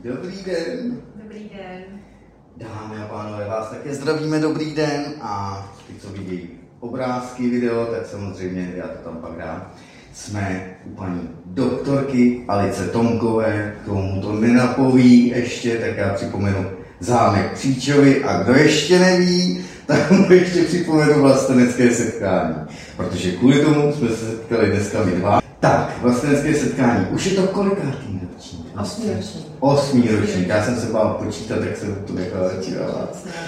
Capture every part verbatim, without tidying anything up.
Dobrý den. Dobrý den. Dámy a pánové, vás také zdravíme, dobrý den. A ty, co vidějí obrázky, video, tak samozřejmě, já to tam pak dám, jsme u paní doktorky Alice Tomkové, k tomu to nenapoví ještě, tak já připomenu zámek Příčovy a kdo ještě neví, tak mu ještě připomenu vlastenecké setkání, protože kvůli tomu jsme se setkali dneska my dva. Tak, vlastenecké setkání, už je to kolikátý ročník? Osmý ročník. Osmý ročník, já jsem se bál počítat, tak jsem to nechala začínala.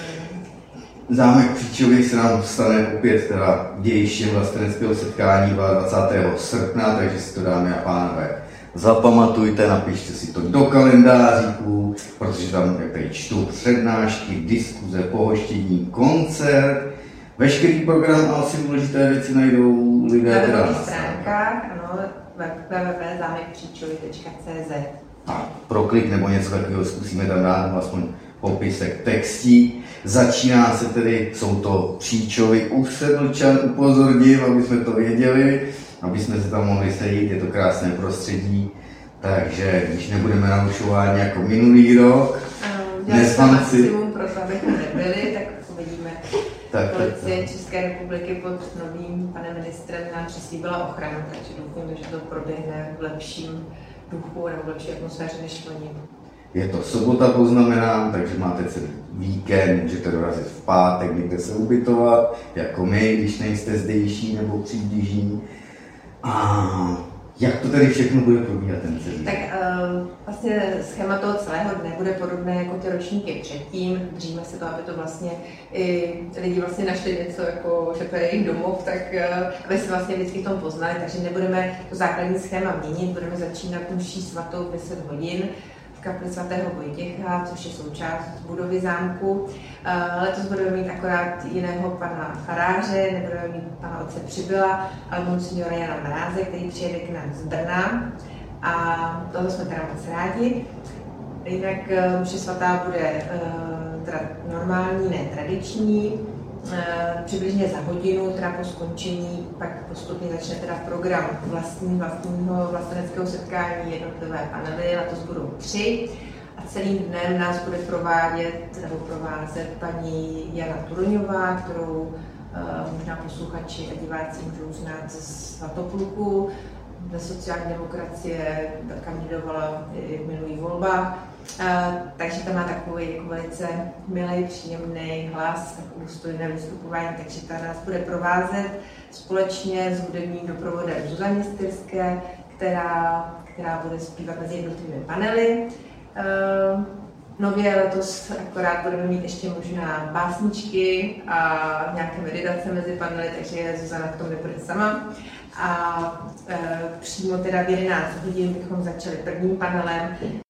Zámek Příčovy se nám stane opět teda dějištěm vlasteneckého setkání dvacátého srpna, takže si to, dámy a pánové, zapamatujte, napište si to do kalendáříků, protože tam, jak tady čtu, přednášky, diskuze, pohoštění, koncert, veškerý program a asi důležité věci najdou lidé na teda na stránkách, ano, w w w tečka zámek příčovy tečka c z. A pro klik nebo něco takového zkusíme tam dát, aspoň popisek textí. Začíná se tedy, jsou to Příčovy, už se Vlčan upozornil, aby jsme to věděli, aby jsme se tam mohli sejít, je to krásné prostředí, takže když nebudeme narušováni jako minulý rok, dělali jsme maximum pro to, abychom nebyli, tak uvidíme. Tak, Policie tak, tak. České republiky pod novým panem ministrem nám přislíbila ochranu, takže doufám, že to proběhne v lepším duchu nebo v lepší atmosféře než loni. Je to sobota poznamenám, takže máte celý víkend, můžete dorazit v pátek, někde se ubytovat, jako my, když nejste zdejší nebo příblížní. A jak to tady všechno bude probíhat ten celý? Tak uh, vlastně schéma toho celého dne bude podobné jako ty ročníky předtím. Držíme se to, aby to vlastně i lidi vlastně našli něco, jako, že to je jejich domov, tak uh, aby se vlastně vždycky v tom poznali. Takže nebudeme to základní schéma měnit, budeme začínat mší svatou v deset hodin v kapli svatého Vojtěcha, což je součást budovy zámku. Uh, letos budeme mít akorát jiného pana faráře, nebudeme mít pana otce Přibyla, ale monsignora Jana Mráze, který přijede k nám z Brna. A toho jsme teda moc rádi. Jinak uh, mše svatá bude uh, teda normální, ne tradiční. Uh, přibližně za hodinu, teda po skončení, pak postupně začne teda program vlastní, vlastního vlasteneckého setkání, jednotlivé panely, letos budou tři. A celým dnem nás bude provádět nebo provázet paní Jana Turoňová, kterou uh, možná posluchači a diváci můžou znát ze Svatopluku, ze sociální demokracie, kandidovala v minulých volbách. Uh, takže tam má takový jako velice milý, příjemný hlas, takový důstojné vystupování, takže ta nás bude provázet společně s hudebním doprovodem Zuzany Styrské, která, která bude zpívat mezi jednotlivými panely. Uh, nově letos akorát budeme mít ještě možná básničky a nějaké meditace mezi panely, takže Zuzana v tom nebude sama. A e, přímo teda v jedenáct hodin bychom začali prvním panelem,